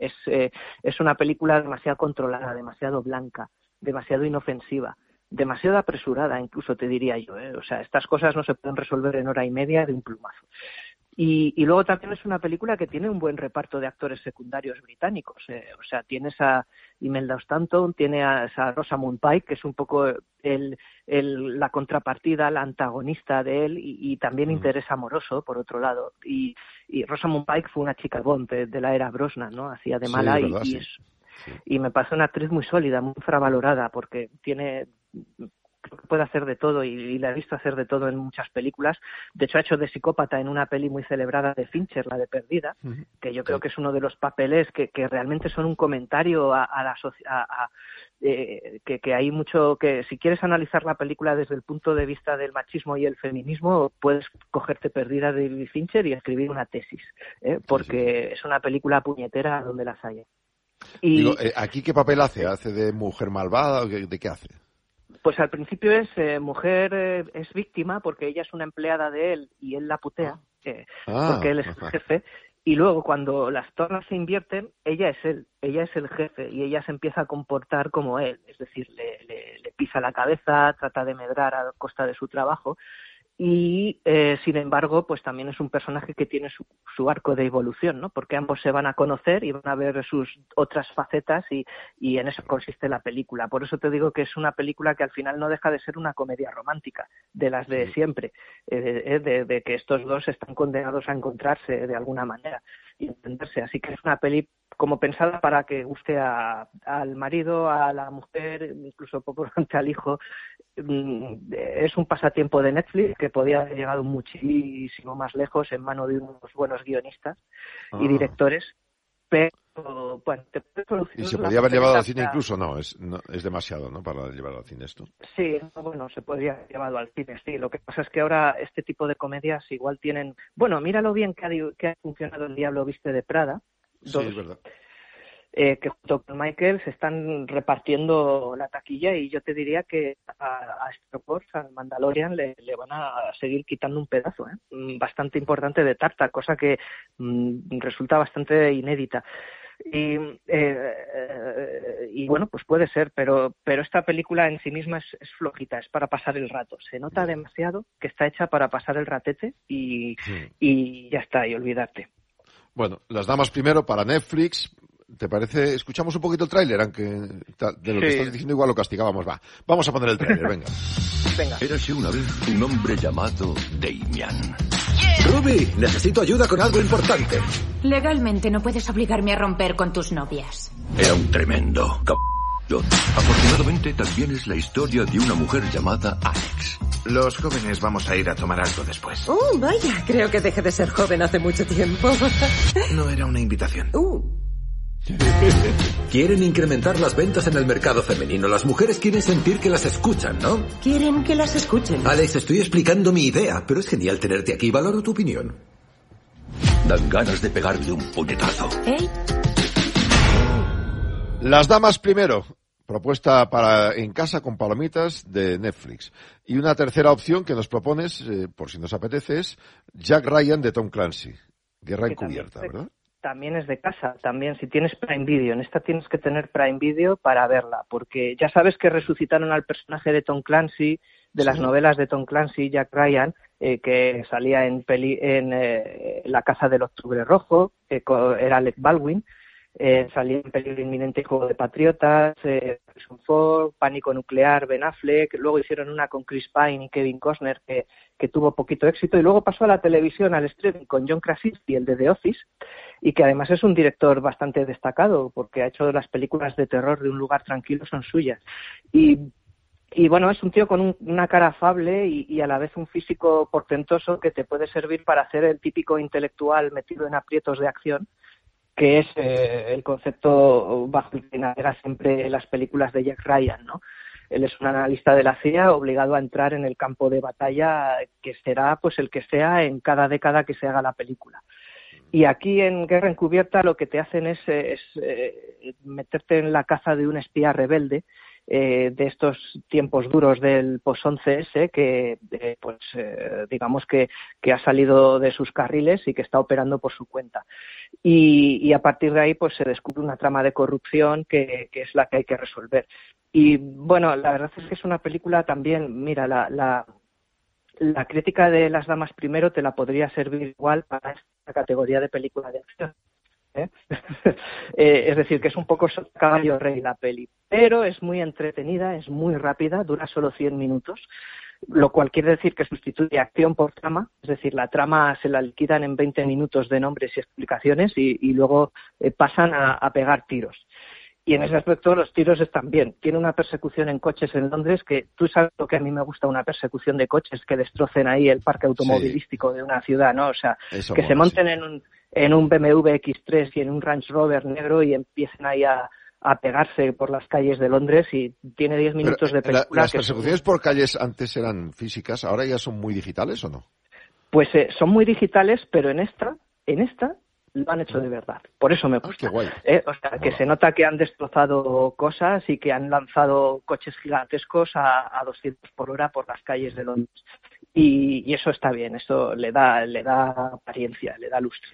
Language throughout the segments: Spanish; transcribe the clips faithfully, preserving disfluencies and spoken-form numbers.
es, eh, es una película demasiado controlada, demasiado blanca, demasiado inofensiva, demasiado apresurada, incluso te diría yo, ¿eh? O sea, estas cosas no se pueden resolver en hora y media de un plumazo. Y, y luego también es una película que tiene un buen reparto de actores secundarios británicos. Eh, o sea, tienes a Imelda Stanton, tiene a, a Rosamund Pike, que es un poco el, el, la contrapartida, la antagonista de él, y, y también mm. interés amoroso, por otro lado. Y, y Rosamund Pike fue una chica Bond de, de la era Brosnan, ¿no? Hacía de mala, sí, y, verdad, y, sí. es, sí. y me parece una actriz muy sólida, muy infravalorada, porque tiene... creo que puede hacer de todo y, y la he visto hacer de todo en muchas películas. De hecho, ha hecho de psicópata en una peli muy celebrada de Fincher, la de Perdida, uh-huh. que yo creo que es uno de los papeles que, que realmente son un comentario a, a la sociedad, eh, que, que hay mucho, que si quieres analizar la película desde el punto de vista del machismo y el feminismo, puedes cogerte Perdida de David Fincher y escribir una tesis, ¿eh? porque sí, sí, sí. es una película puñetera donde las haya. Y, Digo, eh, ¿aquí qué papel hace? ¿Hace de mujer malvada o de, de qué hace? Pues al principio es eh, mujer, eh, es víctima porque ella es una empleada de él y él la putea, eh, ah, porque él es el jefe, y luego cuando las tornas se invierten, ella es él, ella es el jefe y ella se empieza a comportar como él, es decir, le, le, le pisa la cabeza, trata de medrar a costa de su trabajo. Y, eh, sin embargo, pues también es un personaje que tiene su, su arco de evolución, ¿no? Porque ambos se van a conocer y van a ver sus otras facetas y, y en eso consiste la película. Por eso te digo que es una película que al final no deja de ser una comedia romántica, de las de sí. siempre, eh, de, de que estos dos están condenados a encontrarse de alguna manera y entenderse. Así que es una peli como pensada para que guste a, al marido, a la mujer, incluso probablemente al hijo. Es un pasatiempo de Netflix que podía haber llegado muchísimo más lejos en mano de unos buenos guionistas ah. y directores, pero bueno, te puedes solucionar. ¿Y se podía haber llevado al cine incluso? No, es, no, es demasiado, ¿no?, para llevarlo al cine esto. Sí, bueno, se podría haber llevado al cine, sí. Lo que pasa es que ahora este tipo de comedias igual tienen... Bueno, míralo bien que ha, que ha funcionado El Diablo Viste de Prada. Dos, sí, es verdad. Eh, que junto con Michael se están repartiendo la taquilla y yo te diría que a, a Star Wars, al Mandalorian, le, le van a seguir quitando un pedazo, ¿eh? bastante importante de tarta, cosa que mm, resulta bastante inédita. Y, eh, eh, y bueno, pues puede ser, pero pero esta película en sí misma es, es flojita, es para pasar el rato. Se nota demasiado que está hecha para pasar el ratete y, sí. y ya está, y olvidarte. Bueno, Las Damas primero para Netflix. ¿Te parece? Escuchamos un poquito el tráiler, aunque de lo que sí. estás diciendo igual lo castigábamos. Va, vamos a poner el tráiler, venga. venga. Érase una vez un hombre llamado Damian. Yeah. Ruby, necesito ayuda con algo importante. Legalmente no puedes obligarme a romper con tus novias. Era un tremendo c******. Afortunadamente también es la historia de una mujer llamada Alex. Los jóvenes vamos a ir a tomar algo después. Oh, vaya, creo que dejé de ser joven hace mucho tiempo. No era una invitación. Uh. Quieren incrementar las ventas en el mercado femenino. Las mujeres quieren sentir que las escuchan, ¿no? Quieren que las escuchen. Alex, estoy explicando mi idea, pero es genial tenerte aquí. Valoro tu opinión. Dan ganas de pegarle un puñetazo. ¿Eh? Las Damas primero. Propuesta para en casa con palomitas de Netflix. Y una tercera opción que nos propones, eh, por si nos apetece, es Jack Ryan de Tom Clancy. Guerra encubierta, ¿verdad? También es de casa, también si tienes Prime Video, en esta tienes que tener Prime Video para verla, porque ya sabes que resucitaron al personaje de Tom Clancy, de las sí. novelas de Tom Clancy, Jack Ryan, eh, que salía en peli en eh, La Caza del Octubre Rojo, eh, era Alec Baldwin, eh, salía en Peligro Inminente, Juego de Patriotas, eh, Ford, Pánico Nuclear, Ben Affleck, luego hicieron una con Chris Pine y Kevin Costner que, que tuvo poquito éxito, y luego pasó a la televisión, al streaming, con John Krasinski, el de The Office, y que además es un director bastante destacado porque ha hecho las películas de terror de Un lugar tranquilo, son suyas. Y, y bueno, es un tío con un, una cara afable y, y a la vez un físico portentoso que te puede servir para hacer el típico intelectual metido en aprietos de acción, que es eh, el concepto bajo el que navega siempre las películas de Jack Ryan, ¿no? Él es un analista de la C I A obligado a entrar en el campo de batalla que será pues el que sea en cada década que se haga la película. Y aquí en Guerra Encubierta lo que te hacen es, es eh, meterte en la caza de un espía rebelde eh, de estos tiempos duros del post once ese que, eh, pues, eh, digamos que, que ha salido de sus carriles y que está operando por su cuenta. Y, y a partir de ahí, pues se descubre una trama de corrupción que, que es la que hay que resolver. Y bueno, la verdad es que es una película también, mira, la, la, la crítica de Las damas primero te la podría servir igual para esta categoría de película de acción. ¿Eh? eh, es decir, que es un poco caballo rey la peli, pero es muy entretenida, es muy rápida, dura solo cien minutos, lo cual quiere decir que sustituye acción por trama, es decir, la trama se la liquidan en veinte minutos de nombres y explicaciones y, y luego eh, pasan a, a pegar tiros. Y en ese aspecto los tiros están bien. Tiene una persecución en coches en Londres que tú sabes lo que a mí me gusta, una persecución de coches que destrocen ahí el parque automovilístico sí. de una ciudad, ¿no? O sea, Eso que mola, se monten sí. en un en un B M W equis tres y en un Range Rover negro y empiecen ahí a, a pegarse por las calles de Londres y tiene diez minutos Pero, de película. La, ¿Las que persecuciones son... por calles antes eran físicas, ahora ya son muy digitales o no? Pues eh, son muy digitales, pero en esta, en esta lo han hecho de verdad. Por eso me gusta. Ah, qué guay. ¿Eh? O sea, Mola. Que se nota que han destrozado cosas y que han lanzado coches gigantescos a, a doscientos por hora por las calles de Londres. Y, y eso está bien, eso le da le da apariencia, le da lustre.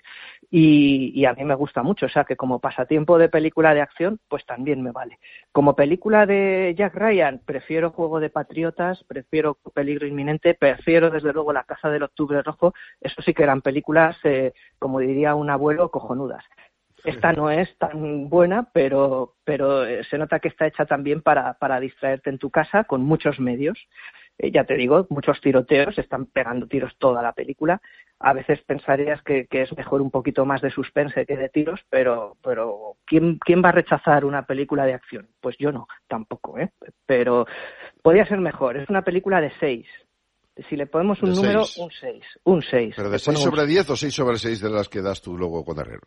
Y, y a mí me gusta mucho, o sea que como pasatiempo de película de acción, pues también me vale. Como película de Jack Ryan, prefiero Juego de Patriotas, prefiero Peligro Inminente, prefiero desde luego La Caza del Octubre Rojo. Eso sí que eran películas, eh, como diría un abuelo, cojonudas. Esta no es tan buena, pero pero eh, se nota que está hecha también para, para distraerte en tu casa con muchos medios. Eh, ya te digo, muchos tiroteos, están pegando tiros toda la película. A veces pensarías que, que es mejor un poquito más de suspense que de tiros, pero pero ¿quién, ¿quién va a rechazar una película de acción? Pues yo no, tampoco, ¿eh? Pero podría ser mejor. Es una película de seis. Si le ponemos un número, un seis. Un seis. ¿Pero de seis sobre diez o seis sobre seis de las que das tú luego con Herrero?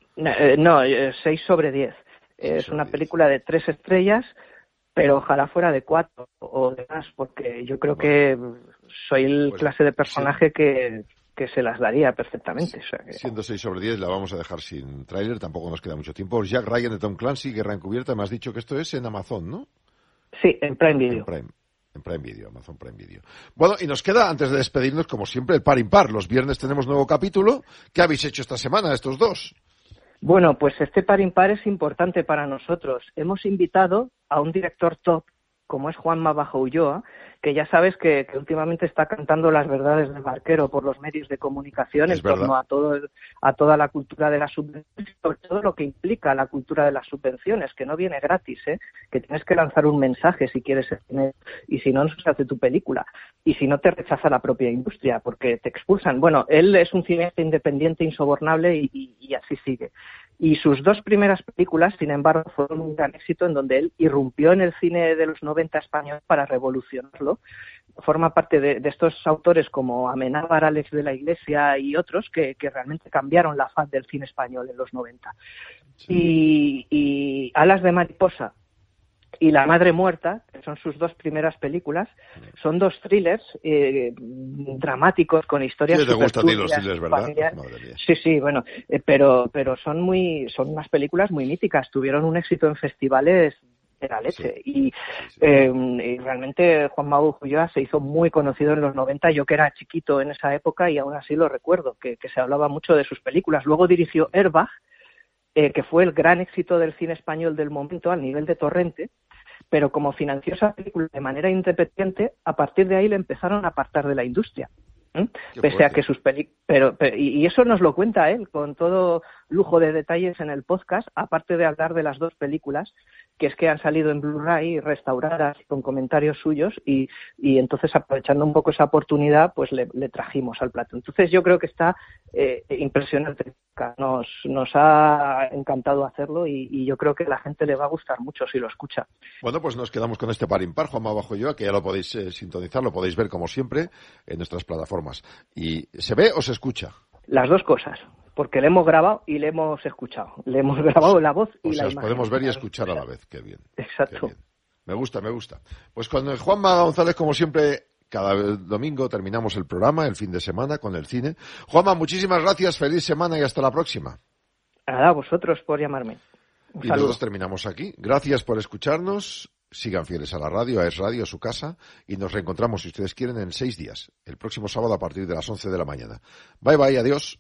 No, seis sobre diez. Es una película de tres estrellas, pero ojalá fuera de cuatro o de más, porque yo creo que soy el pues, clase de personaje sí. que, que se las daría perfectamente. O sea que... Siendo seis sobre diez, la vamos a dejar sin tráiler, tampoco nos queda mucho tiempo. Jack Ryan de Tom Clancy, Guerra Encubierta, me has dicho que esto es en Amazon, ¿no? Sí, en Prime Video. En Prime. En Prime Video, Amazon Prime Video. Bueno, y nos queda, antes de despedirnos, como siempre, el par impar. Los viernes tenemos nuevo capítulo. ¿Qué habéis hecho esta semana, estos dos? Bueno, pues este par impar es importante para nosotros. Hemos invitado a un director top, como es Juanma Bajo Ulloa, que ya sabes que, que últimamente está cantando las verdades del barquero por los medios de comunicación es en verdad. torno a todo a toda la cultura de las subvenciones, sobre todo lo que implica la cultura de las subvenciones, que no viene gratis, ¿eh? Que tienes que lanzar un mensaje si quieres tener, y si no, no se hace tu película, y si no te rechaza la propia industria, porque te expulsan. Bueno, él es un cineasta independiente, insobornable, y, y, y así sigue. Y sus dos primeras películas, sin embargo, fueron un gran éxito en donde él irrumpió en el cine de los noventa español para revolucionarlo. Forma parte de, de estos autores como Amenábar, Alex de la Iglesia y otros que, que realmente cambiaron la faz del cine español en los noventa. Sí. Y, y Alas de Mariposa y La Madre Muerta, que son sus dos primeras películas, son dos thrillers eh, dramáticos con historias sí, te gustan súper los thrillers, ¿verdad? Madre mía. Sí, sí, bueno, eh, pero pero son muy son unas películas muy míticas, tuvieron un éxito en festivales de la leche sí, y, sí, sí. Eh, y realmente Juan Mago Ulloa se hizo muy conocido en los noventa, yo que era chiquito en esa época y aún así lo recuerdo, que, que se hablaba mucho de sus películas. Luego dirigió Airbag, eh, que fue el gran éxito del cine español del momento al nivel de Torrente, pero como financió esa película de manera independiente, a partir de ahí le empezaron a apartar de la industria. ¿eh? Pese fuerte. a que sus películas... Pero, pero, y eso nos lo cuenta él, con todo lujo de detalles en el podcast, aparte de hablar de las dos películas, que es que han salido en Blu-ray restauradas con comentarios suyos y, y entonces aprovechando un poco esa oportunidad pues le, le trajimos al plato. Entonces yo creo que está eh, impresionante, nos, nos ha encantado hacerlo y, y yo creo que a la gente le va a gustar mucho si lo escucha. Bueno, pues nos quedamos con este par impar, Juanma Bajo Ulloa, que ya lo podéis eh, sintonizar, lo podéis ver como siempre en nuestras plataformas. ¿Y se ve o se escucha? Las dos cosas. Porque le hemos grabado y le hemos escuchado. Le hemos grabado la voz y o sea, la os imagen. podemos ver y escuchar a la vez. Qué bien. Exacto. Qué bien. Me gusta, me gusta. Pues con el Juanma González, como siempre, cada domingo terminamos el programa, el fin de semana, con el cine. Juanma, muchísimas gracias, feliz semana y hasta la próxima. Nada, a vosotros por llamarme. Un y saludo. nosotros terminamos aquí. Gracias por escucharnos Sigan fieles a la radio, a Es Radio, a su casa, y nos reencontramos, si ustedes quieren, en seis días, el próximo sábado a partir de las once de la mañana. Bye bye, adiós.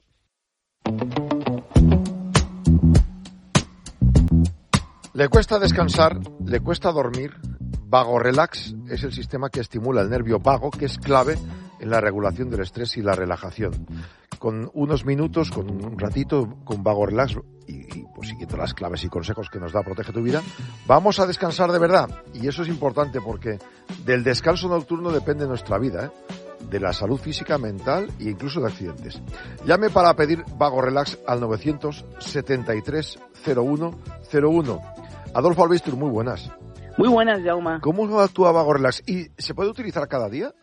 Le cuesta descansar, le cuesta dormir. Vago Relax es el sistema que estimula el nervio vago, que es clave en la regulación del estrés y la relajación. Con unos minutos, con un ratito, con Vago Relax y, y pues siguiendo las claves y consejos que nos da Protege tu Vida, vamos a descansar de verdad. Y eso es importante porque del descanso nocturno depende nuestra vida, ¿eh? De la salud física, mental e incluso de accidentes. Llame para pedir Vago Relax al novecientos setenta y tres cero uno cero uno. Adolfo Albistur, muy buenas. Muy buenas, Jaume. ¿Cómo actúa Vago Relax? ¿Y se puede utilizar cada día?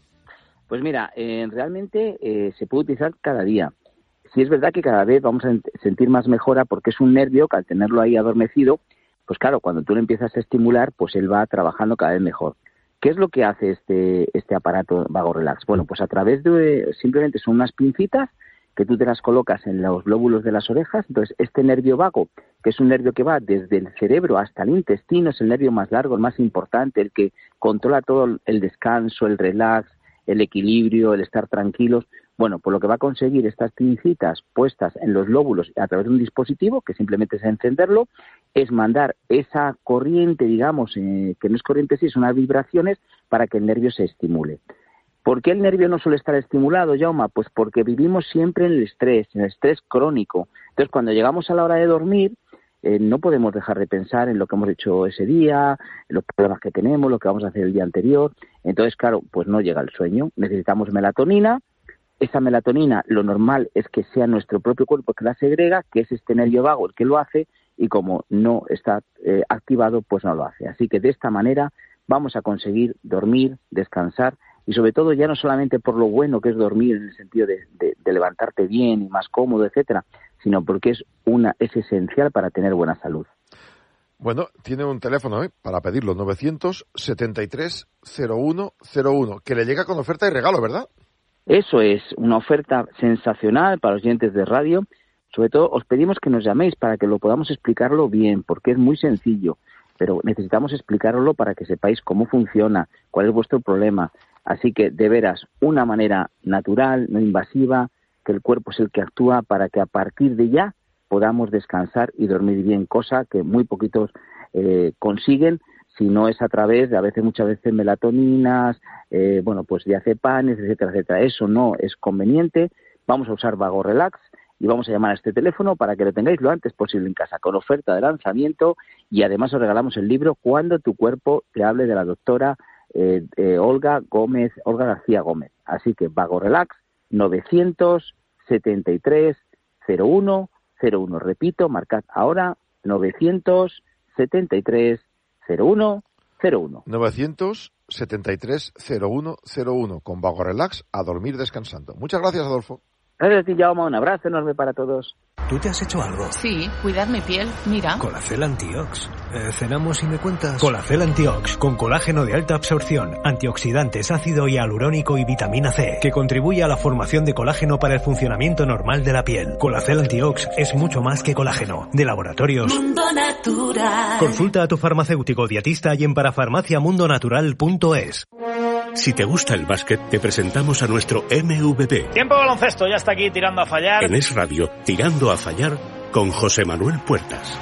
Pues mira, eh, realmente eh, se puede utilizar cada día. Sí es verdad que cada vez vamos a sentir más mejora porque es un nervio que al tenerlo ahí adormecido, pues claro, cuando tú lo empiezas a estimular, pues él va trabajando cada vez mejor. ¿Qué es lo que hace este este aparato Vago Relax? Bueno, pues a través de, simplemente son unas pincitas que tú te las colocas en los lóbulos de las orejas. Entonces, este nervio vago, que es un nervio que va desde el cerebro hasta el intestino, es el nervio más largo, el más importante, el que controla todo el descanso, el relax, el equilibrio, el estar tranquilos. Bueno, pues lo que va a conseguir estas pincitas puestas en los lóbulos a través de un dispositivo, que simplemente es encenderlo, es mandar esa corriente, digamos, eh, que no es corriente, sí, son unas vibraciones para que el nervio se estimule. ¿Por qué el nervio no suele estar estimulado, Jaume? Pues porque vivimos siempre en el estrés, en el estrés crónico. Entonces, cuando llegamos a la hora de dormir, eh, no podemos dejar de pensar en lo que hemos hecho ese día, en los problemas que tenemos, lo que vamos a hacer el día anterior. Entonces, claro, pues no llega el sueño. Necesitamos melatonina. Esa melatonina, lo normal es que sea nuestro propio cuerpo que la segrega, que es este nervio vago el que lo hace, y como no está eh, activado, pues no lo hace. Así que de esta manera vamos a conseguir dormir, descansar, y sobre todo ya no solamente por lo bueno que es dormir en el sentido de, de, de levantarte bien y más cómodo, etcétera, sino porque es una es esencial para tener buena salud. Bueno, tiene un teléfono ¿eh? para pedirlo, novecientos setenta y tres cero uno cero uno, que le llega con oferta y regalo, ¿verdad? Eso es, una oferta sensacional para los oyentes de radio. Sobre todo os pedimos que nos llaméis para que lo podamos explicarlo bien, porque es muy sencillo, pero necesitamos explicarlo para que sepáis cómo funciona, cuál es vuestro problema. Así que, de veras, una manera natural, no invasiva, que el cuerpo es el que actúa para que a partir de ya podamos descansar y dormir bien, cosa que muy poquitos eh, consiguen, si no es a través de, a veces, muchas veces, melatoninas, eh, bueno, pues diazepanes, etcétera, etcétera. Eso no es conveniente. Vamos a usar Vago Relax y vamos a llamar a este teléfono para que lo tengáis lo antes posible en casa, con oferta de lanzamiento, y además os regalamos el libro Cuando tu cuerpo te hable, de la doctora Eh, eh, Olga Gómez, Olga García Gómez. Así que Vago Relax, novecientos setenta y tres cero uno cero uno. Repito, marcad ahora, novecientos setenta y tres cero uno cero uno. novecientos setenta y tres cero uno cero uno. Con Vago Relax, a dormir descansando. Muchas gracias, Adolfo. Gracias a ti, Jaume. Un abrazo enorme para todos. ¿Tú te has hecho algo? Sí, cuidar mi piel. Mira. Colacel Antiox. Eh, ¿Cenamos y me cuentas? Colacel Antiox, con colágeno de alta absorción, antioxidantes, ácido hialurónico y vitamina C, que contribuye a la formación de colágeno para el funcionamiento normal de la piel. Colacel Antiox es mucho más que colágeno. De Laboratorios Mundo Natural. Consulta a tu farmacéutico dietista y en parafarmacia mundo natural punto es. Si te gusta el básquet, te presentamos a nuestro M V P. Tiempo baloncesto, ya está aquí tirando a fallar. En Es Radio, Tirando a Fallar, con José Manuel Puertas.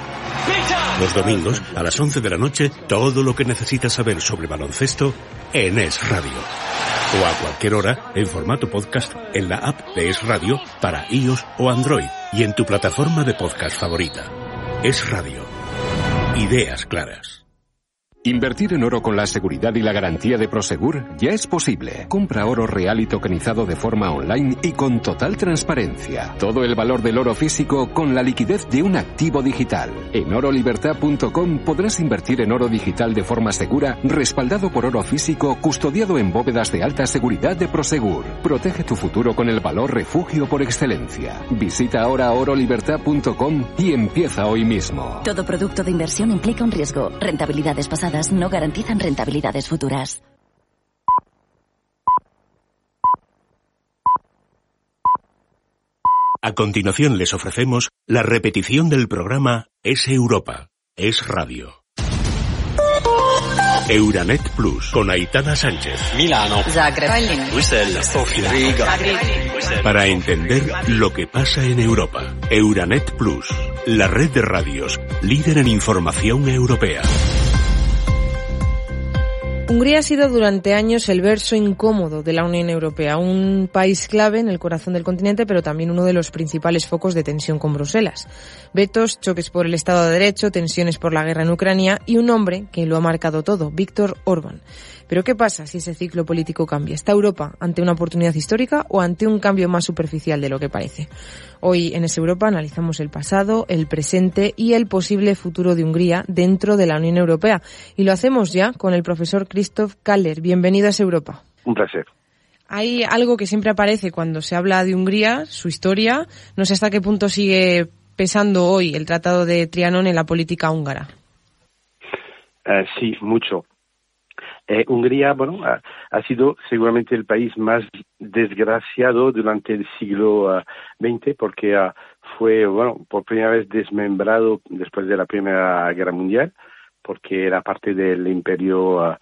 Los domingos, a las once de la noche, todo lo que necesitas saber sobre baloncesto en Es Radio. O a cualquier hora, en formato podcast, en la app de Es Radio, para iOS o Android, y en tu plataforma de podcast favorita. Es Radio. Ideas claras. Invertir en oro con la seguridad y la garantía de Prosegur ya es posible. Compra oro real y tokenizado de forma online y con total transparencia. Todo el valor del oro físico con la liquidez de un activo digital. En oro libertad punto com podrás invertir en oro digital de forma segura, respaldado por oro físico, custodiado en bóvedas de alta seguridad de Prosegur. Protege tu futuro con el valor refugio por excelencia. Visita ahora oro libertad punto com y empieza hoy mismo. Todo producto de inversión implica un riesgo. Rentabilidades pasadas no garantizan rentabilidades futuras. A continuación les ofrecemos la repetición del programa Es Europa, Es Radio. Euranet Plus, con Aitana Sánchez. Milano. Zagreb. Bruselas. Sofía. Riga. Para entender lo que pasa en Europa. Euranet Plus, la red de radios, líder en información europea. Hungría ha sido durante años el verso incómodo de la Unión Europea, un país clave en el corazón del continente, pero también uno de los principales focos de tensión con Bruselas. Vetos, choques por el Estado de Derecho, tensiones por la guerra en Ucrania y un hombre que lo ha marcado todo, Viktor Orbán. Pero ¿qué pasa si ese ciclo político cambia? ¿Está Europa ante una oportunidad histórica o ante un cambio más superficial de lo que parece? Hoy en Es Europa analizamos el pasado, el presente y el posible futuro de Hungría dentro de la Unión Europea. Y lo hacemos ya con el profesor Christoph Kaller. Bienvenido a Es Europa. Un placer. Hay algo que siempre aparece cuando se habla de Hungría, su historia. No sé hasta qué punto sigue pesando hoy el Tratado de Trianón en la política húngara. Uh, sí, mucho. Eh, Hungría, bueno, ha, ha sido seguramente el país más desgraciado durante el siglo uh, veinte porque uh, fue, bueno, por primera vez desmembrado después de la Primera Guerra Mundial, porque era parte del Imperio uh,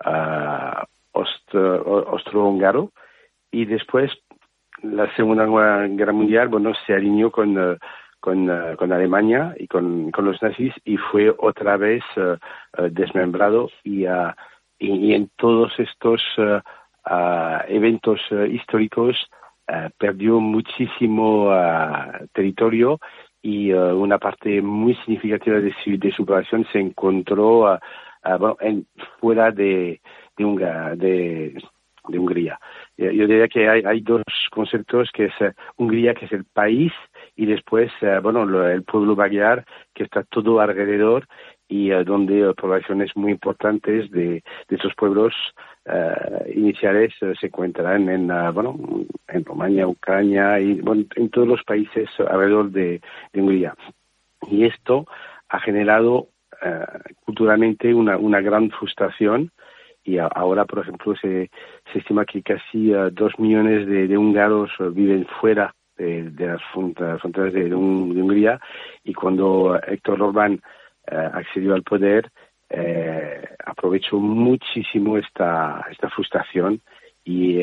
uh, Austro- Austrohúngaro, y después la Segunda Guerra Mundial, bueno, se alineó con uh, con, uh, con Alemania y con, con los nazis y fue otra vez uh, uh, desmembrado y uh, Y, y en todos estos uh, uh, eventos uh, históricos uh, perdió muchísimo uh, territorio y uh, una parte muy significativa de su, de su población se encontró uh, uh, bueno, en, fuera de, de, Hunga, de, de Hungría. Yo, yo diría que hay, hay dos conceptos, que es uh, Hungría, que es el país, y después uh, bueno, lo, el pueblo magyar, que está todo alrededor, y uh, donde uh, poblaciones muy importantes de, de esos pueblos uh, iniciales uh, se encuentran en uh, bueno en Rumania, Ucrania y bueno, en todos los países uh, alrededor de, de Hungría. Y esto ha generado uh, culturalmente una, una gran frustración, y a, ahora, por ejemplo, se, se estima que casi uh, dos millones de, de húngaros uh, viven fuera de, de las fronteras de, de, un, de Hungría, y cuando uh, Héctor Orbán Uh, accedió al poder, eh, aprovechó muchísimo esta esta frustración y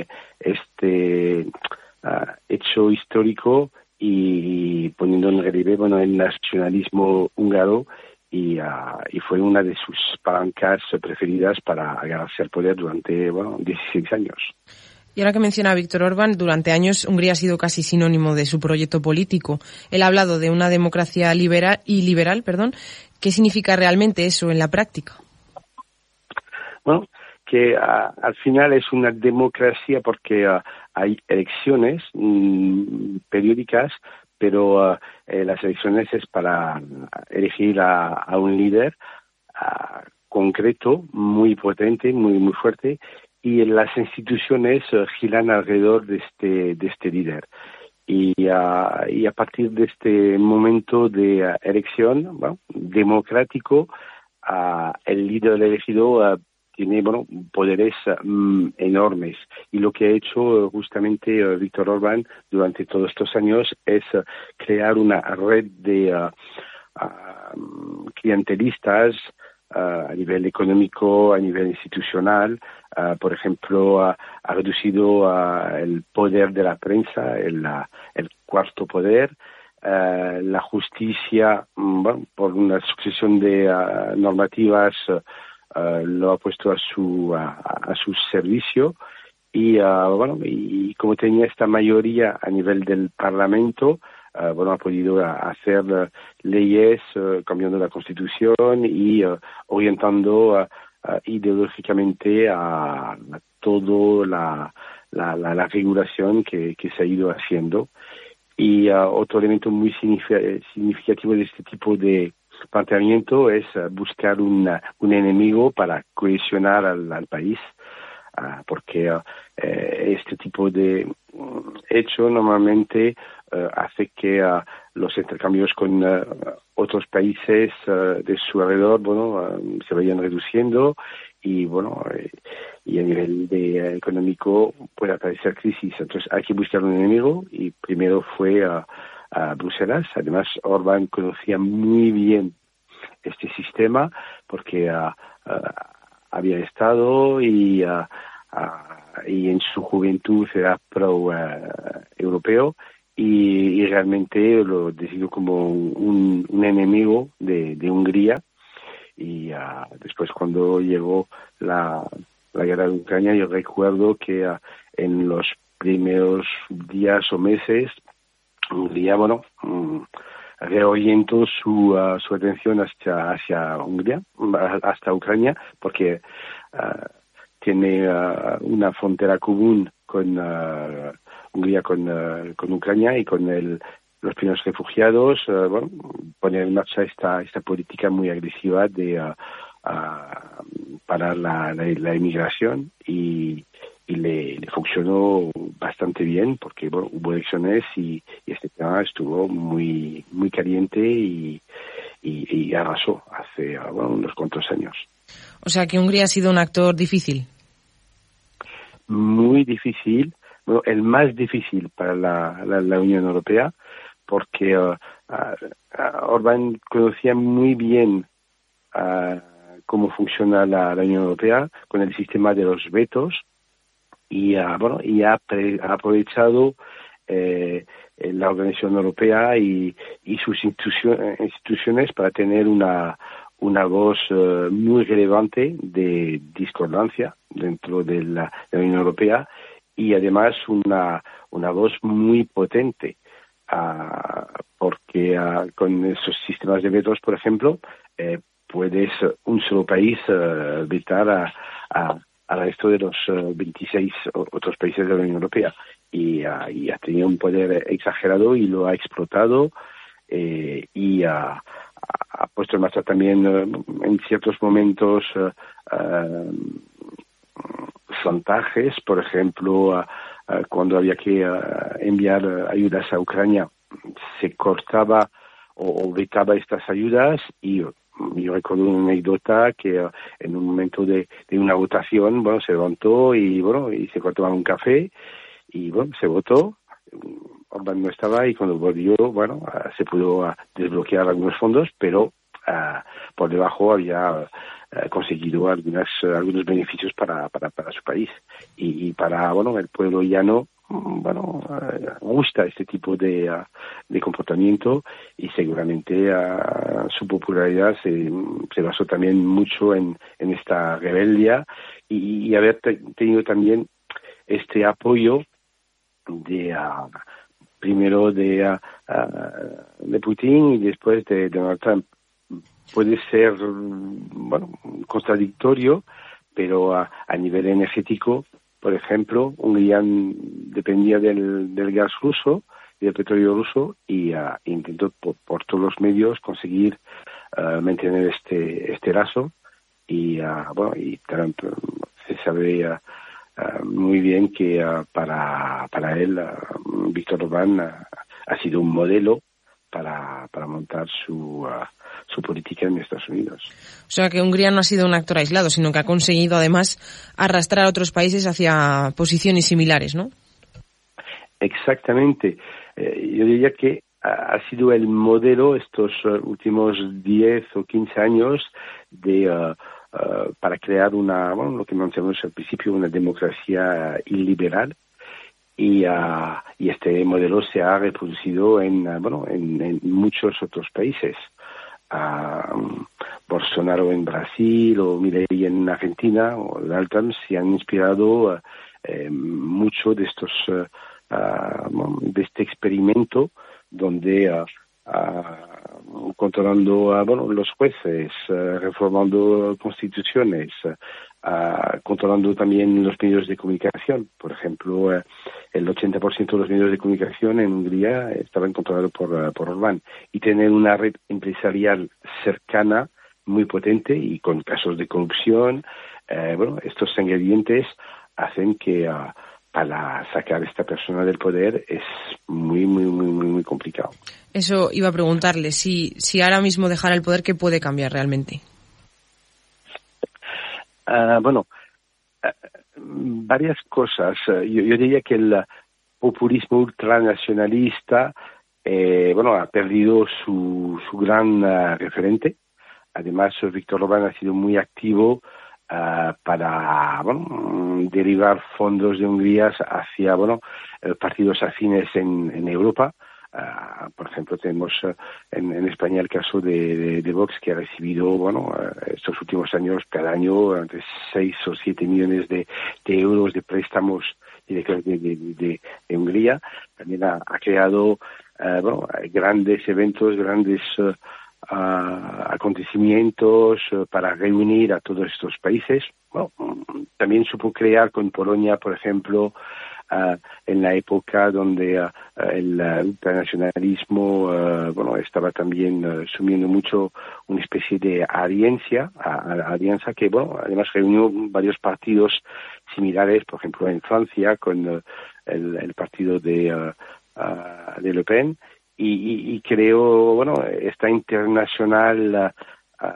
este uh, hecho histórico, y poniendo en relieve, bueno, el nacionalismo húngaro, y, uh, y fue una de sus palancas preferidas para agarrarse al poder durante, bueno, dieciséis años. Y ahora que menciona a Viktor Orbán, durante años Hungría ha sido casi sinónimo de su proyecto político. Él ha hablado de una democracia liberal y liberal, perdón. ¿Qué significa realmente eso en la práctica? Bueno, que uh, al final es una democracia porque uh, hay elecciones mmm, periódicas, pero uh, eh, las elecciones es para elegir a, a un líder uh, concreto, muy potente, muy muy fuerte, y las instituciones uh, giran alrededor de este de este líder. Y, uh, y a partir de este momento de uh, elección, bueno, democrático, uh, el líder elegido uh, tiene, bueno, poderes um, enormes. Y lo que ha hecho uh, justamente uh, Viktor Orbán durante todos estos años es uh, crear una red de uh, uh, clientelistas uh, a nivel económico, a nivel institucional. Uh, por ejemplo, uh, ha reducido uh, el poder de la prensa, el, uh, el cuarto poder, uh, la justicia, um, bueno, por una sucesión de uh, normativas, uh, uh, lo ha puesto a su uh, a su servicio, y uh, bueno, y como tenía esta mayoría a nivel del Parlamento, uh, bueno, ha podido uh, hacer uh, leyes, uh, cambiando la Constitución y uh, orientando uh, Uh, ideológicamente a, a toda la, la, la, la regulación que, que se ha ido haciendo. Y uh, otro elemento muy significativo de este tipo de planteamiento es uh, buscar una, un enemigo para cohesionar al, al país, uh, porque uh, eh, este tipo de um, hecho normalmente uh, hace que uh, los intercambios con uh, otros países uh, de su alrededor, bueno, uh, se vayan reduciendo, y bueno, eh, y a nivel de, uh, económico puede aparecer crisis. Entonces hay que buscar un enemigo, y primero fue uh, a Bruselas. Además, Orbán conocía muy bien este sistema porque uh, uh, había estado y, uh, uh, y en su juventud era pro-europeo uh, y, y realmente lo decidió como un, un enemigo de, de Hungría. Y uh, después cuando llegó la, la guerra de Ucrania, yo recuerdo que uh, en los primeros días o meses, Hungría, bueno, um, reorientó su, uh, su atención hacia, hacia Hungría, hasta Ucrania, porque uh, tiene uh, una frontera común con uh, Hungría, con, uh, con Ucrania y con el, los primeros refugiados, uh, bueno, poner en marcha esta, esta política muy agresiva de uh, uh, parar la, la, la inmigración y y le, le funcionó bastante bien porque bueno, hubo elecciones y, y este tema estuvo muy muy caliente y, y, y arrasó hace bueno, unos cuantos años. O sea que Hungría ha sido un actor difícil. Muy difícil, bueno, el más difícil para la, la, la Unión Europea porque uh, uh, Orbán conocía muy bien uh, cómo funciona la, la Unión Europea con el sistema de los vetos. Y, uh, bueno, y ha, pre, ha aprovechado eh, la Organización Europea y, y sus instituciones, instituciones para tener una, una voz uh, muy relevante de discordancia dentro de la, de la Unión Europea y además una, una voz muy potente uh, porque uh, con esos sistemas de vetos, por ejemplo, eh, puedes un solo país uh, vetar a, a al resto de los uh, veintiséis otros países de la Unión Europea y, uh, y ha tenido un poder exagerado y lo ha explotado eh, y uh, ha puesto en marcha también uh, en ciertos momentos uh, uh, chantajes, por ejemplo, uh, uh, cuando había que uh, enviar uh, ayudas a Ucrania se cortaba o, o vetaba estas ayudas y yo recuerdo una anécdota que uh, en un momento de, de una votación, bueno, se levantó y bueno, y se cortaba un café y bueno, se votó, Orbán no estaba y cuando volvió, bueno, uh, se pudo uh, desbloquear algunos fondos, pero uh, por debajo había uh, conseguido algunas, uh, algunos beneficios para, para, para su país y, y para, bueno, el pueblo llano, bueno, uh, gusta este tipo de, uh, de comportamiento y seguramente uh, su popularidad se, se basó también mucho en, en esta rebeldía y, y haber te, tenido también este apoyo de uh, primero de, uh, uh, de Putin y después de, de Donald Trump. Puede ser, bueno, contradictorio, pero uh, a nivel energético, por ejemplo, Hungría dependía del, del gas ruso y del petróleo ruso y uh, intentó por, por todos los medios conseguir uh, mantener este este lazo y uh, bueno y Trump se sabe uh, uh, muy bien que uh, para para él uh, Víctor Orbán uh, ha sido un modelo para para montar su uh, su política en Estados Unidos. O sea que Hungría no ha sido un actor aislado, sino que ha conseguido además arrastrar a otros países hacia posiciones similares, ¿no? Exactamente. Eh, yo diría que ha sido el modelo estos uh, últimos diez o quince años de uh, uh, para crear una, bueno, lo que mencionamos al principio, una democracia iliberal. Y, uh, y este modelo se ha reproducido en, uh, bueno, en, en muchos otros países. Uh, Bolsonaro en Brasil o Milei en Argentina o Donald Trump se han inspirado uh, eh, mucho de estos uh, uh, de este experimento donde uh, uh, controlando uh, bueno, los jueces, uh, reformando constituciones, uh, controlando también los medios de comunicación. Por ejemplo, uh, el ochenta por ciento de los medios de comunicación en Hungría estaban controlados por, uh, por Orbán. Y tener una red empresarial cercana, muy potente y con casos de corrupción, uh, bueno, estos ingredientes hacen que uh, para sacar a esta persona del poder es muy, muy, muy, muy, muy complicado. Eso iba a preguntarle, si, si ahora mismo dejara el poder, ¿qué puede cambiar realmente? Uh, bueno, uh, varias cosas. Uh, yo, yo diría que el populismo ultranacionalista eh, bueno, ha perdido su, su gran uh, referente. Además, Víctor Orbán ha sido muy activo uh, para bueno, derivar fondos de Hungría hacia bueno partidos afines en, en Europa. Uh, por ejemplo, tenemos uh, en, en España el caso de, de, de Vox, que ha recibido, bueno, uh, estos últimos años, cada año, entre seis o siete millones de, de euros de préstamos de, de, de, de, de Hungría. También ha, ha creado uh, bueno, grandes eventos, grandes uh, uh, acontecimientos uh, para reunir a todos estos países. Bueno, también supo crear con Polonia, por ejemplo, Uh, en la época donde uh, el uh, internacionalismo uh, bueno estaba también uh, sumiendo mucho una especie de alianza, uh, alianza que bueno además reunió varios partidos similares, por ejemplo en Francia con uh, el, el partido de uh, uh, de Le Pen y, y, y creó bueno esta internacional uh,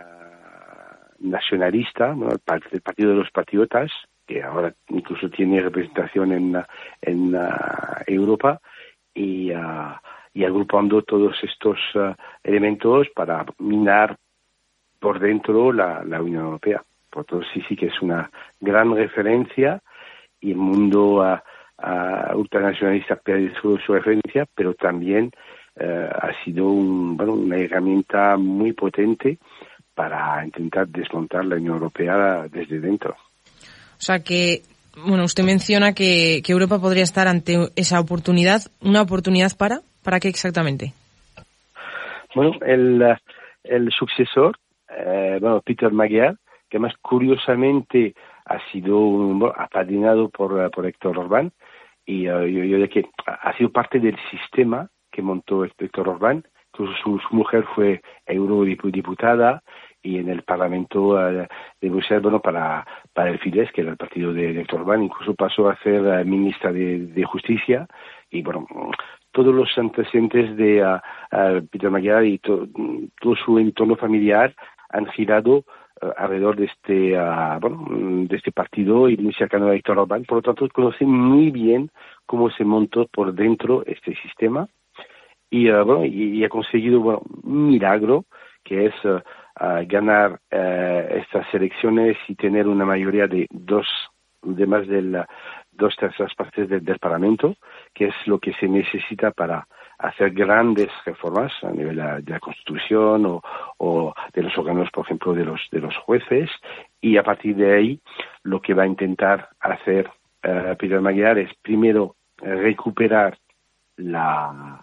uh, nacionalista, bueno, el, el partido de los patriotas, que ahora incluso tiene representación en, en uh, Europa, y, uh, y agrupando todos estos uh, elementos para minar por dentro la, la Unión Europea. Por todo sí, sí que es una gran referencia, y el mundo uh, uh, ultranacionalista pierde su, su referencia, pero también uh, ha sido un, bueno, una herramienta muy potente para intentar desmontar la Unión Europea desde dentro. O sea que, bueno, usted menciona que, que Europa podría estar ante esa oportunidad. ¿Una oportunidad para? ¿Para qué exactamente? Bueno, el, el sucesor, eh, bueno, Peter Magyar, que más curiosamente ha sido bueno, apadrinado por, por Héctor Orbán, y uh, yo, yo diría que ha sido parte del sistema que montó Héctor Orbán. Incluso su, su mujer fue eurodiputada, y en el Parlamento uh, de Bruselas, bueno, para, para el Fidesz, que era el partido de Héctor Orbán, incluso pasó a ser uh, ministra de, de Justicia, y bueno, todos los antecedentes de uh, uh, Peter Magyar y to, todo su entorno familiar han girado uh, alrededor de este, uh, bueno, de este partido y muy cercano a Héctor Orbán. Por lo tanto, conocen muy bien cómo se montó por dentro este sistema, y, uh, bueno, y, y ha conseguido bueno, un milagro, que es uh, uh, ganar uh, estas elecciones y tener una mayoría de dos, de más de la, dos terceras partes del, del Parlamento, que es lo que se necesita para hacer grandes reformas a nivel de la, de la Constitución o, o de los órganos, por ejemplo, de los, de los jueces, y a partir de ahí lo que va a intentar hacer uh, Peter Magyar es primero recuperar la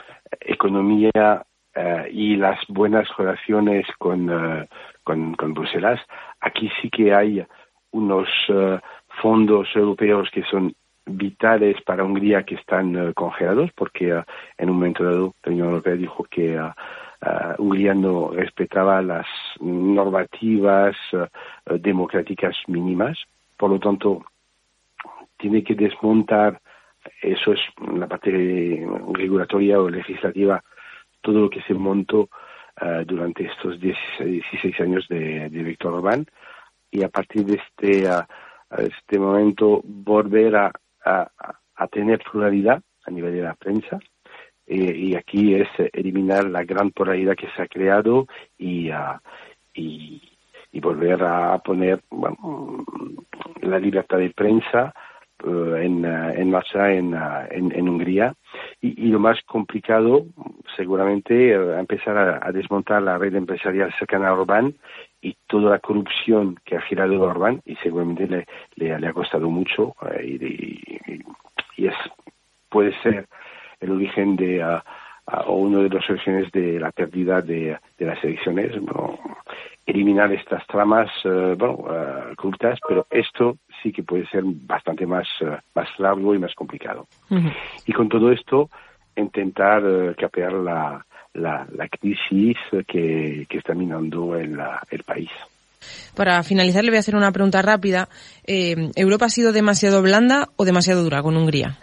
economía Uh, y las buenas relaciones con, uh, con, con Bruselas. Aquí sí que hay unos uh, fondos europeos que son vitales para Hungría, que están uh, congelados, porque uh, en un momento dado la Unión Europea dijo que uh, uh, Hungría no respetaba las normativas uh, democráticas mínimas. Por lo tanto, tiene que desmontar, eso es la parte regulatoria o legislativa, todo lo que se montó uh, durante estos dieciséis años de, de Víctor Orbán, y a partir de este, uh, este momento volver a, a, a tener pluralidad a nivel de la prensa, y, y aquí es eliminar la gran polaridad que se ha creado y, uh, y, y volver a poner bueno, la libertad de prensa Uh, en, uh, en marcha en, uh, en, en Hungría, y, y lo más complicado seguramente uh, empezar a, a desmontar la red empresarial cercana a Orbán y toda la corrupción que ha girado Orbán, y seguramente le, le, le ha costado mucho, uh, y, y, y es puede ser el origen de uh, uh, o uno de los orígenes de la pérdida de, de las elecciones. Bueno, eliminar estas tramas uh, bueno, uh, corruptas, pero esto sí que puede ser bastante más, uh, más largo y más complicado. Uh-huh. Y con todo esto, intentar uh, capear la, la, la crisis que, que está minando el, el país. Para finalizar, le voy a hacer una pregunta rápida. Eh, ¿Europa ha sido demasiado blanda o demasiado dura con Hungría?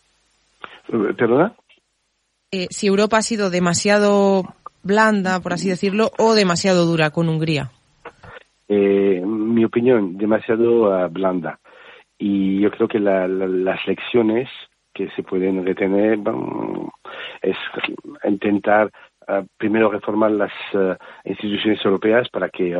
¿Perdona? Eh, si Europa ha sido demasiado blanda, por así decirlo, o demasiado dura con Hungría. Eh, mi opinión, demasiado uh, blanda. Y yo creo que la, la, las lecciones que se pueden retener bueno, es intentar uh, primero reformar las uh, instituciones europeas para que uh,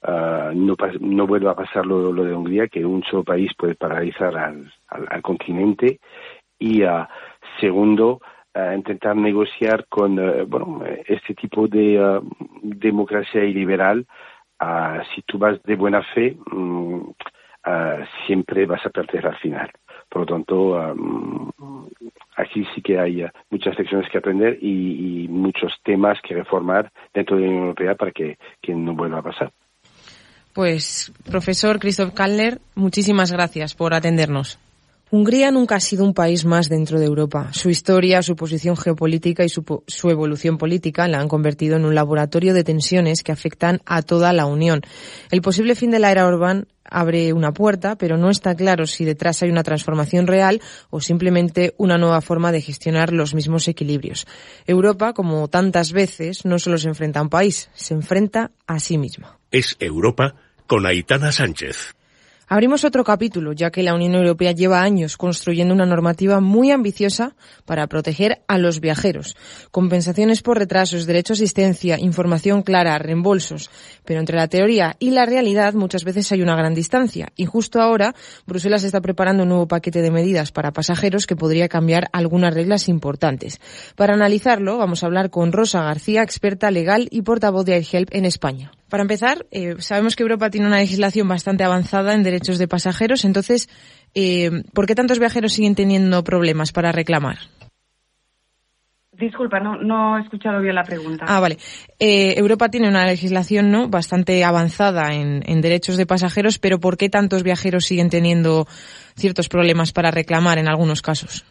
uh, no, no vuelva a pasar lo, lo de Hungría, que un solo país puede paralizar al, al, al continente. Y uh, segundo, uh, intentar negociar con uh, bueno este tipo de uh, democracia iliberal. Uh, si tú vas de buena fe, um, uh, siempre vas a perder al final. Por lo tanto, um, aquí sí que hay uh, muchas lecciones que aprender y, y muchos temas que reformar dentro de la Unión Europea para que, que no vuelva a pasar. Pues, profesor Christoph Kallner, muchísimas gracias por atendernos. Hungría nunca ha sido un país más dentro de Europa. Su historia, su posición geopolítica y su, su evolución política la han convertido en un laboratorio de tensiones que afectan a toda la Unión. El posible fin de la era Orbán abre una puerta, pero no está claro si detrás hay una transformación real o simplemente una nueva forma de gestionar los mismos equilibrios. Europa, como tantas veces, no solo se enfrenta a un país, se enfrenta a sí misma. Es Europa con Aitana Sánchez. Abrimos otro capítulo, ya que la Unión Europea lleva años construyendo una normativa muy ambiciosa para proteger a los viajeros. Compensaciones por retrasos, derecho a asistencia, información clara, reembolsos. Pero entre la teoría y la realidad muchas veces hay una gran distancia. Y justo ahora Bruselas está preparando un nuevo paquete de medidas para pasajeros que podría cambiar algunas reglas importantes. Para analizarlo vamos a hablar con Rosa García, experta legal y portavoz de AirHelp en España. Para empezar, eh, sabemos que Europa tiene una legislación bastante avanzada en derechos de pasajeros, entonces, eh, ¿por qué tantos viajeros siguen teniendo problemas para reclamar? Disculpa, no, no he escuchado bien la pregunta. Ah, vale. Eh, Europa tiene una legislación, ¿no?, bastante avanzada en, en derechos de pasajeros, pero ¿por qué tantos viajeros siguen teniendo ciertos problemas para reclamar en algunos casos?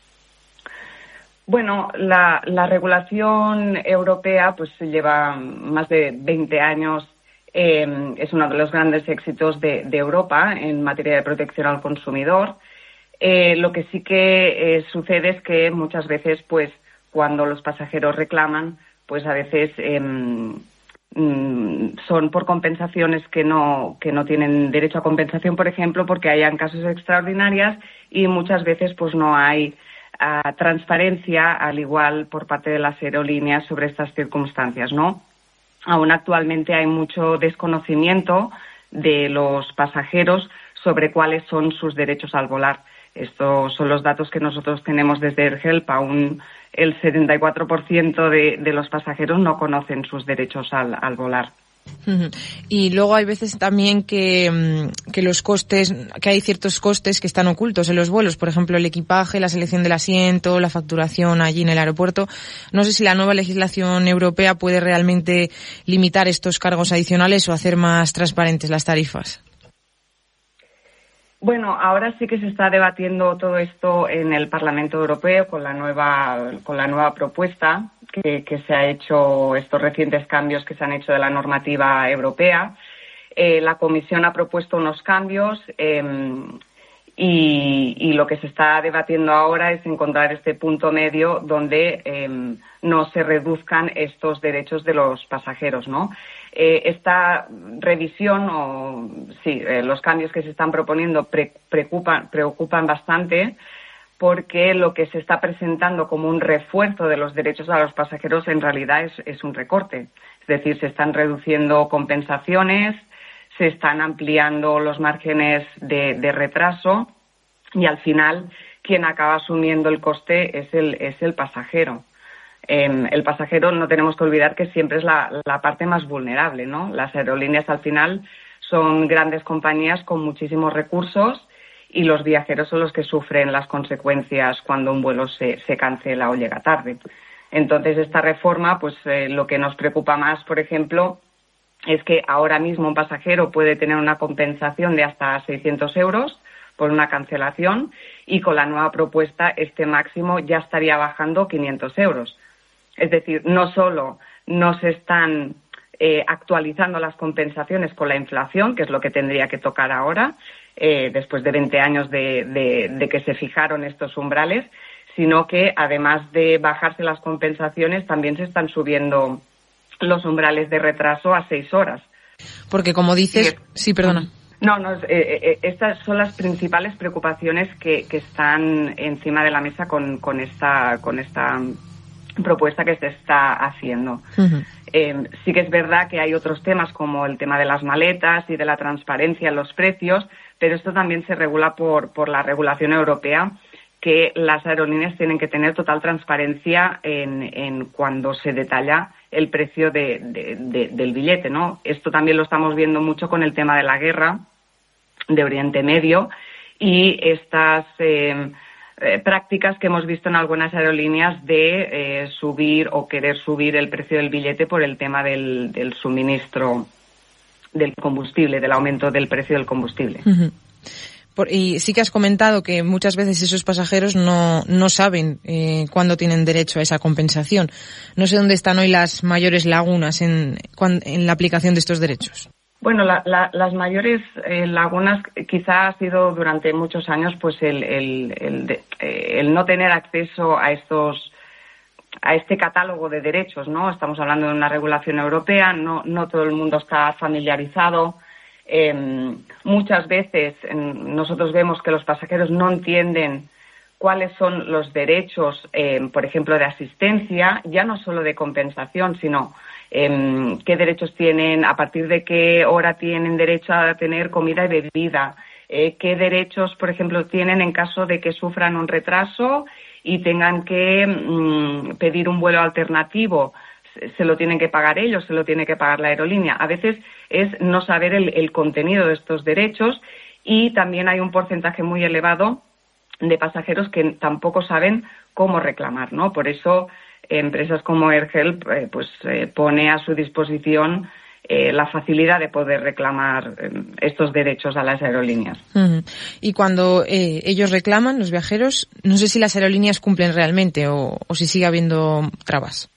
Bueno, la, la regulación europea pues lleva más de veinte años. Eh, es uno de los grandes éxitos de, de Europa en materia de protección al consumidor. Eh, lo que sí que eh, sucede es que muchas veces, pues, cuando los pasajeros reclaman, pues a veces eh, mm, son por compensaciones que no que no tienen derecho a compensación, por ejemplo, porque hayan casos extraordinarios y muchas veces pues no hay a transparencia, al igual por parte de las aerolíneas sobre estas circunstancias, ¿no? Aún actualmente hay mucho desconocimiento de los pasajeros sobre cuáles son sus derechos al volar. Estos son los datos que nosotros tenemos desde AirHelp. Aún el setenta y cuatro por ciento de, de los pasajeros no conocen sus derechos al, al volar. Y luego hay veces también que, que los costes, que hay ciertos costes que están ocultos en los vuelos, por ejemplo el equipaje, la selección del asiento, la facturación allí en el aeropuerto. No sé si la nueva legislación europea puede realmente limitar estos cargos adicionales o hacer más transparentes las tarifas. Bueno, ahora sí que se está debatiendo todo esto en el Parlamento Europeo con la nueva, con la nueva propuesta que, que se ha hecho, estos recientes cambios que se han hecho de la normativa europea. Eh, la Comisión ha propuesto unos cambios eh, y, y lo que se está debatiendo ahora es encontrar este punto medio donde eh, no se reduzcan estos derechos de los pasajeros, ¿no? Eh, esta revisión o sí, eh, los cambios que se están proponiendo pre- preocupan, preocupan bastante porque lo que se está presentando como un refuerzo de los derechos a los pasajeros en realidad es, es un recorte. Es decir, se están reduciendo compensaciones, se están ampliando los márgenes de, de retraso y al final quien acaba asumiendo el coste es el, es el pasajero. Eh, el pasajero no tenemos que olvidar que siempre es la, la parte más vulnerable, ¿no? Las aerolíneas al final son grandes compañías con muchísimos recursos y los viajeros son los que sufren las consecuencias cuando un vuelo se, se cancela o llega tarde. Entonces esta reforma, pues eh, lo que nos preocupa más, por ejemplo, es que ahora mismo un pasajero puede tener una compensación de hasta seiscientos euros por una cancelación y con la nueva propuesta este máximo ya estaría bajando quinientos euros. Es decir, no solo no se están eh, actualizando las compensaciones con la inflación, que es lo que tendría que tocar ahora, eh, después de veinte años de, de, de que se fijaron estos umbrales, sino que además de bajarse las compensaciones, también se están subiendo los umbrales de retraso a seis horas. Porque como dices... Sí, sí perdona. No, no, eh, eh, estas son las principales preocupaciones que, que están encima de la mesa con, con esta... con esta propuesta que se está haciendo. Uh-huh. Eh, sí que es verdad que hay otros temas como el tema de las maletas y de la transparencia en los precios, pero esto también se regula por, por la regulación europea, que las aerolíneas tienen que tener total transparencia en, en cuando se detalla el precio de, de, de, del billete, ¿no? Esto también lo estamos viendo mucho con el tema de la guerra de Oriente Medio y estas eh, eh, prácticas que hemos visto en algunas aerolíneas de eh, subir o querer subir el precio del billete por el tema del, del suministro del combustible, del aumento del precio del combustible. Uh-huh. Por, y sí que has comentado que muchas veces esos pasajeros no, no saben eh, cuándo tienen derecho a esa compensación. No sé dónde están hoy las mayores lagunas en, en la aplicación de estos derechos. Bueno, la, la, las mayores eh, lagunas quizá ha sido durante muchos años pues el, el, el, de, eh, el no tener acceso a estos a este catálogo de derechos, ¿no? Estamos hablando de una regulación europea, no, no todo el mundo está familiarizado. Eh, muchas veces eh, nosotros vemos que los pasajeros no entienden cuáles son los derechos, eh, por ejemplo, de asistencia, ya no solo de compensación, sino eh, qué derechos tienen, a partir de qué hora tienen derecho a tener comida y bebida, eh, qué derechos, por ejemplo, tienen en caso de que sufran un retraso y tengan que mm, pedir un vuelo alternativo. Se lo tienen que pagar ellos, se lo tiene que pagar la aerolínea. A veces es no saber el, el contenido de estos derechos y también hay un porcentaje muy elevado de pasajeros que tampoco saben cómo reclamar, ¿no? Por eso empresas como AirHelp eh, pues eh, pone a su disposición eh, la facilidad de poder reclamar eh, estos derechos a las aerolíneas. Uh-huh. Y cuando eh, ellos reclaman, los viajeros, no sé si las aerolíneas cumplen realmente o, o si sigue habiendo trabas.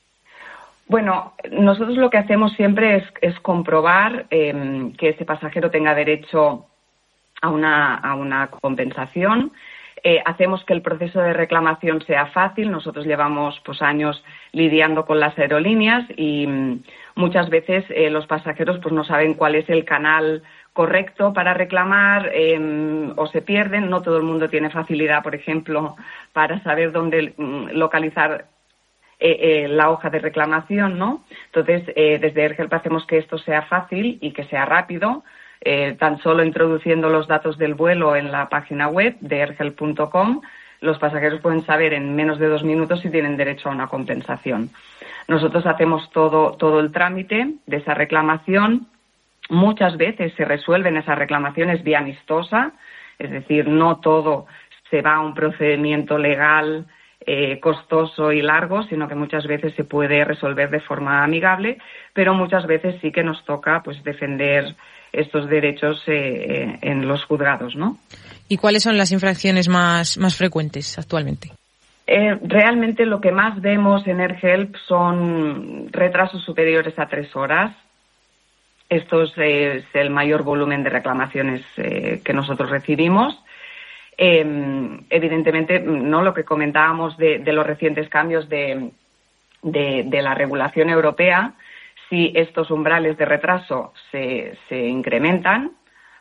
Bueno, nosotros lo que hacemos siempre es, es comprobar eh, que ese pasajero tenga derecho a una, a una compensación. Eh, hacemos que el proceso de reclamación sea fácil. Nosotros llevamos pues años lidiando con las aerolíneas y mm, muchas veces eh, los pasajeros pues no saben cuál es el canal correcto para reclamar eh, o se pierden. No todo el mundo tiene facilidad, por ejemplo, para saber dónde mm, localizar Eh, eh, la hoja de reclamación, ¿no? Entonces, eh, desde AirHelp hacemos que esto sea fácil y que sea rápido, eh, tan solo introduciendo los datos del vuelo en la página web de airhelp punto com, los pasajeros pueden saber en menos de dos minutos si tienen derecho a una compensación. Nosotros hacemos todo, todo el trámite de esa reclamación. Muchas veces se resuelven esas reclamaciones vía amistosa, es decir, no todo se va a un procedimiento legal Eh, costoso y largo, sino que muchas veces se puede resolver de forma amigable, pero muchas veces sí que nos toca pues defender estos derechos eh, eh, en los juzgados, ¿no? ¿Y cuáles son las infracciones más, más frecuentes actualmente? Eh, realmente lo que más vemos en AirHelp son retrasos superiores a tres horas. Esto es, eh, es el mayor volumen de reclamaciones eh, que nosotros recibimos. Eh, evidentemente, no lo que comentábamos de, de los recientes cambios de, de, de la regulación europea, si estos umbrales de retraso se, se incrementan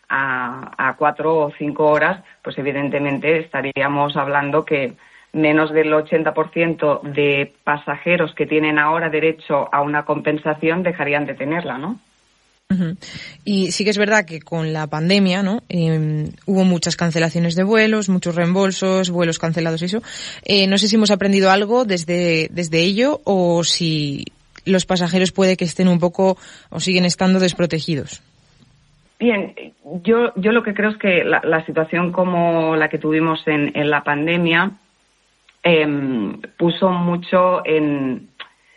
a, a cuatro o cinco horas, pues evidentemente estaríamos hablando que menos del ochenta por ciento de pasajeros que tienen ahora derecho a una compensación dejarían de tenerla, ¿no? Uh-huh. Y sí que es verdad que con la pandemia, ¿no? Eh, hubo muchas cancelaciones de vuelos, muchos reembolsos, vuelos cancelados y eso. Eh, no sé si hemos aprendido algo desde, desde ello o si los pasajeros puede que estén un poco o siguen estando desprotegidos. Bien, yo, yo lo que creo es que la, la situación como la que tuvimos en, en la pandemia eh, puso mucho en...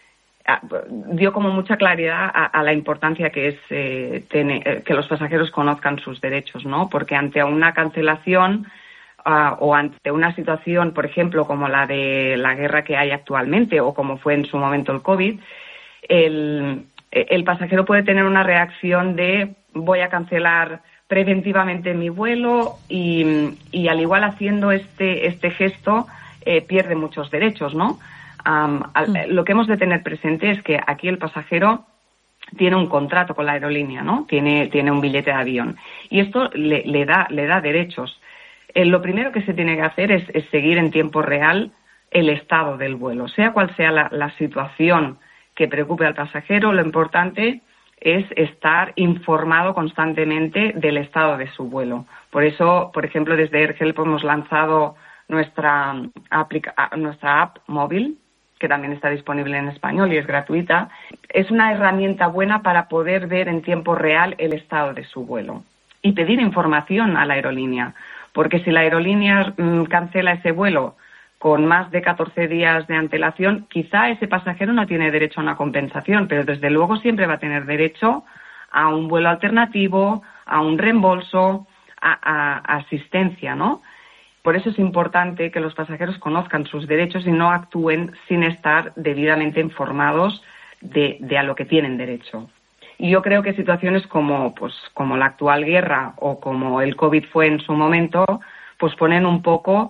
dio como mucha claridad a, a la importancia que es eh, tener, que los pasajeros conozcan sus derechos, ¿no? Porque ante una cancelación uh, o ante una situación, por ejemplo, como la de la guerra que hay actualmente o como fue en su momento el COVID, el, el pasajero puede tener una reacción de voy a cancelar preventivamente mi vuelo y, y al igual haciendo este, este gesto eh, pierde muchos derechos, ¿no? Um, al, lo que hemos de tener presente es que aquí el pasajero tiene un contrato con la aerolínea, ¿no? Tiene, tiene un billete de avión y esto le, le da, le da derechos. Eh, lo primero que se tiene que hacer es, es seguir en tiempo real el estado del vuelo. Sea cual sea la, la situación que preocupe al pasajero, lo importante es estar informado constantemente del estado de su vuelo. Por eso, por ejemplo, desde AirHelp hemos lanzado nuestra, aplica- nuestra app móvil, que también está disponible en español y es gratuita. Es una herramienta buena para poder ver en tiempo real el estado de su vuelo y pedir información a la aerolínea, porque si la aerolínea mmm, cancela ese vuelo con más de catorce días de antelación, quizá ese pasajero no tiene derecho a una compensación, pero desde luego siempre va a tener derecho a un vuelo alternativo, a un reembolso, a, a, a asistencia, ¿no? Por eso es importante que los pasajeros conozcan sus derechos y no actúen sin estar debidamente informados de, de a lo que tienen derecho. Y yo creo que situaciones como, pues, como la actual guerra o como el COVID fue en su momento, pues ponen un poco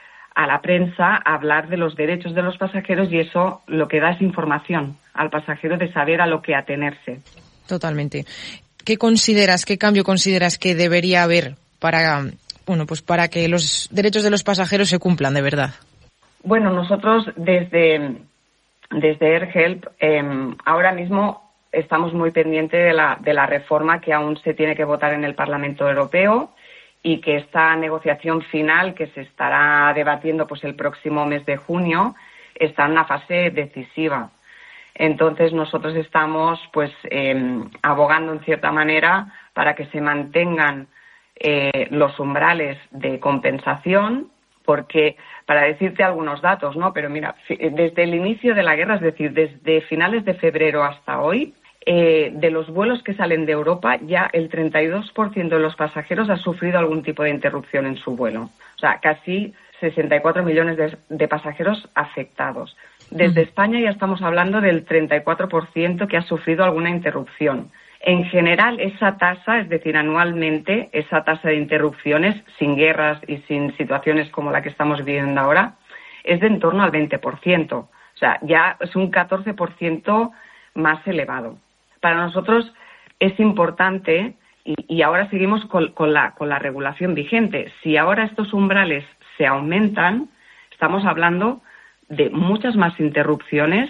a la prensa a hablar de los derechos de los pasajeros y eso lo que da es información al pasajero de saber a lo que atenerse. Totalmente. ¿Qué consideras, qué cambio consideras que debería haber para, bueno, pues para que los derechos de los pasajeros se cumplan de verdad? Bueno, nosotros desde, desde AirHelp eh, ahora mismo estamos muy pendientes de la, de la reforma que aún se tiene que votar en el Parlamento Europeo y que esta negociación final que se estará debatiendo pues el próximo mes de junio está en una fase decisiva. Entonces nosotros estamos pues eh, abogando en cierta manera para que se mantengan eh, los umbrales de compensación, porque para decirte algunos datos, ¿no? Pero mira, desde el inicio de la guerra, es decir, desde finales de febrero hasta hoy, Eh, de los vuelos que salen de Europa, ya el treinta y dos por ciento de los pasajeros ha sufrido algún tipo de interrupción en su vuelo. O sea, casi sesenta y cuatro millones de, de pasajeros afectados. Desde uh-huh. España ya estamos hablando del treinta y cuatro por ciento que ha sufrido alguna interrupción. En general, esa tasa, es decir, anualmente, esa tasa de interrupciones, sin guerras y sin situaciones como la que estamos viviendo ahora, es de en torno al veinte por ciento. O sea, ya es un catorce por ciento más elevado. Para nosotros es importante, y, y ahora seguimos con, con, la, con la regulación vigente, si ahora estos umbrales se aumentan, estamos hablando de muchas más interrupciones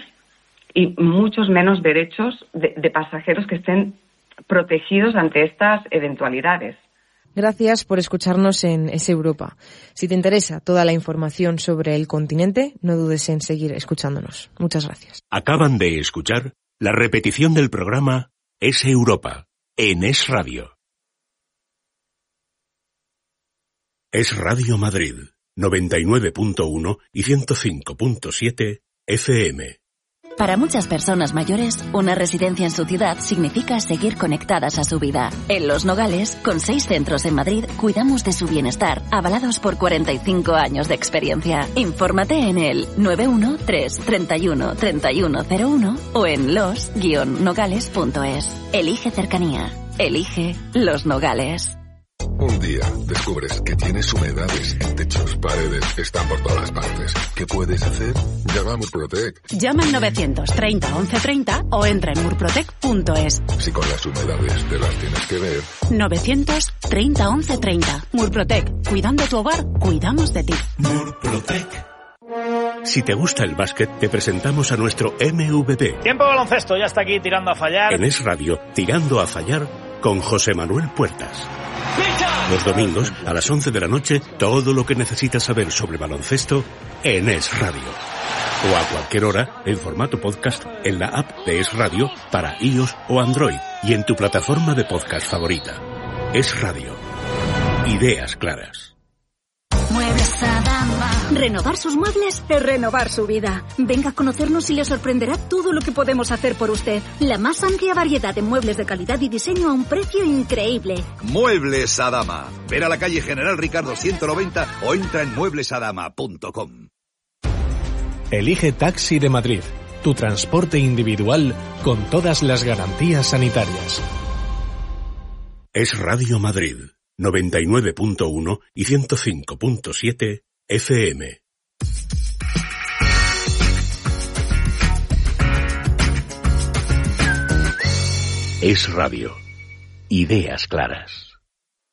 y muchos menos derechos de, de pasajeros que estén protegidos ante estas eventualidades. Gracias por escucharnos en Es Europa. Si te interesa toda la información sobre el continente, no dudes en seguir escuchándonos. Muchas gracias. Acaban de escuchar la repetición del programa Es Europa, en Es Radio. Es Radio Madrid, noventa y nueve punto uno y ciento cinco punto siete F M. Para muchas personas mayores, una residencia en su ciudad significa seguir conectadas a su vida. En Los Nogales, con seis centros en Madrid, cuidamos de su bienestar, avalados por cuarenta y cinco años de experiencia. Infórmate en el nueve uno tres, treinta y uno, treinta y uno cero uno o en los guion nogales punto es. Elige cercanía. Elige Los Nogales. Un día descubres que tienes humedades en techos, paredes, están por todas partes. ¿Qué puedes hacer? Llama a Murprotec. Llama al novecientos treinta once treinta o entra en murprotec punto es. Si con las humedades te las tienes que ver. novecientos treinta once treinta. Murprotec. Cuidando tu hogar, cuidamos de ti. Murprotec. Si te gusta el básquet, te presentamos a nuestro M V P. Tiempo baloncesto, ya está aquí tirando a fallar. En Es Radio, tirando a fallar con José Manuel Puertas. Los domingos, a las once de la noche, todo lo que necesitas saber sobre baloncesto en Es Radio. O a cualquier hora, en formato podcast, en la app de Es Radio para iOS o Android y en tu plataforma de podcast favorita. Es Radio. Ideas claras. Muebles Adama. Renovar sus muebles es renovar su vida. Venga a conocernos y le sorprenderá todo lo que podemos hacer por usted. La más amplia variedad de muebles de calidad y diseño a un precio increíble. Muebles Adama. Ven a la calle General Ricardo ciento noventa o entra en muebles adama punto com. Elige Taxi de Madrid, tu transporte individual con todas las garantías sanitarias. Es Radio Madrid, noventa y nueve punto uno y ciento cinco punto siete F M. Es Radio. Ideas claras.